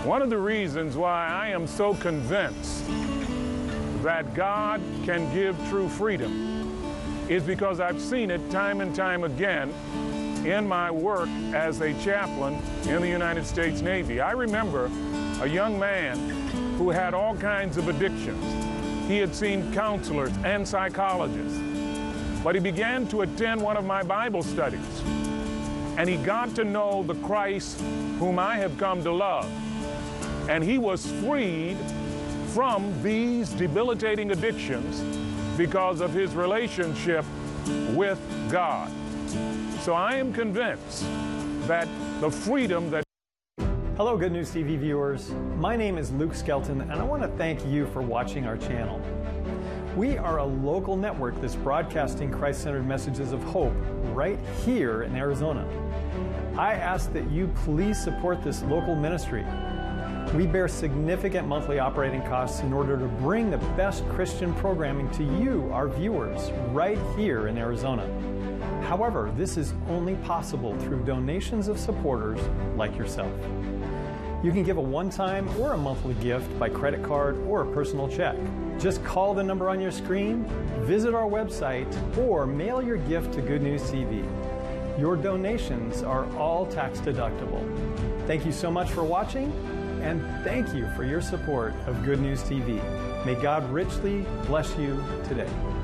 One of the reasons why I am so convinced that God can give true freedom is because I've seen it time and time again in my work as a chaplain in the United States Navy. I remember a young man who had all kinds of addictions. He had seen counselors and psychologists, but he began to attend one of my Bible studies, and he got to know the Christ whom I have come to love. And he was freed from these debilitating addictions because of his relationship with God. So I am convinced that the freedom that... Hello, Good News TV viewers. My name is Luke Skelton, and I want to thank you for watching our channel. We are a local network that's broadcasting Christ-centered messages of hope right here in Arizona. I ask that you please support this local ministry. We bear significant monthly operating costs in order to bring the best Christian programming to you, our viewers, right here in Arizona. However, this is only possible through donations of supporters like yourself. You can give a one-time or a monthly gift by credit card or a personal check. Just call the number on your screen, visit our website, or mail your gift to Good News TV. Your donations are all tax deductible. Thank you so much for watching, and thank you for your support of Good News TV. May God richly bless you today.